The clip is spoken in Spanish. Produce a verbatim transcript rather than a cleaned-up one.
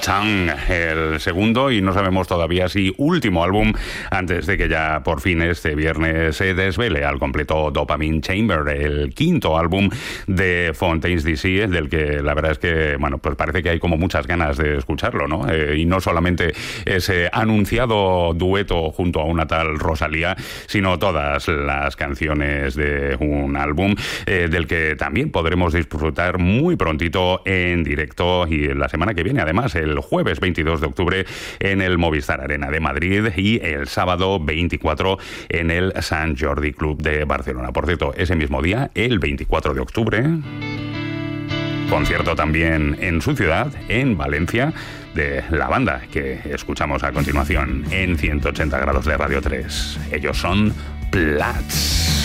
Chang, el segundo y no sabemos todavía si último álbum antes de que ya por fin este viernes se desvele al completo Dopamine Chamber, el quinto álbum de Fontaines D C, del que la verdad es que, bueno, pues parece que hay como muchas ganas de escucharlo, ¿no? Eh, y no solamente ese anunciado dueto junto a una tal Rosalía, sino todas las canciones de un álbum eh, del que también podremos disfrutar muy prontito en directo y la semana que viene, además, el jueves veintidós de octubre en el Movistar Arena de Madrid y el sábado veinticuatro en el Sant Jordi Club de Barcelona. Por cierto, ese mismo día, el veinticuatro de octubre, concierto también en su ciudad, en Valencia, de la banda que escuchamos a continuación en ciento ochenta grados de Radio tres. Ellos son Plats.